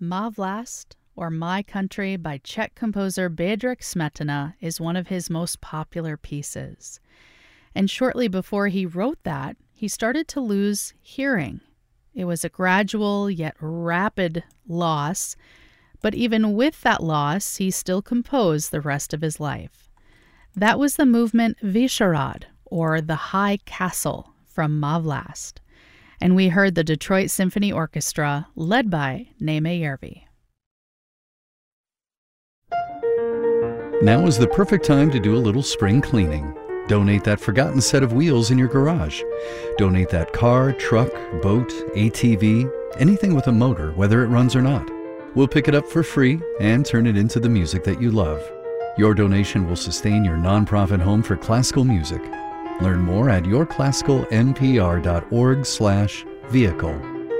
Má vlast, or My Country by Czech composer Bedřich Smetana, is one of his most popular pieces. And shortly before he wrote that, he started to lose hearing. It was a gradual yet rapid loss, but even with that loss, he still composed the rest of his life. That was the movement Vyšehrad, or the High Castle, from Má vlast. And we heard the Detroit Symphony Orchestra, led by Németh Järvi. Now is the perfect time to do a little spring cleaning. Donate that forgotten set of wheels in your garage. Donate that car, truck, boat, ATV, anything with a motor, whether it runs or not. We'll pick it up for free and turn it into the music that you love. Your donation will sustain your nonprofit home for classical music. Learn more at yourclassicalnpr.org/vehicle.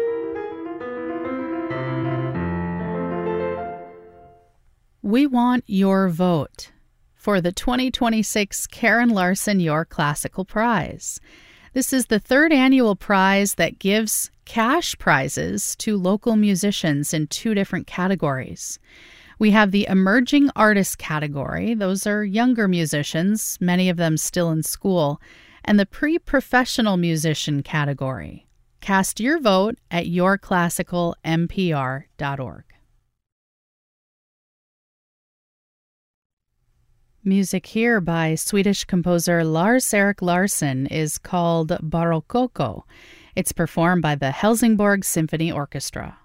We want your vote for the 2026 Karen Larson Your Classical Prize. This is the third annual prize that gives cash prizes to local musicians in two different categories. We have the Emerging Artist category. Those are younger musicians, many of them still in school, and the Pre-Professional Musician category. Cast your vote at yourclassicalnpr.org. Music here by Swedish composer Lars-Erik Larsson is called Barokoko. It's performed by the Helsingborg Symphony Orchestra.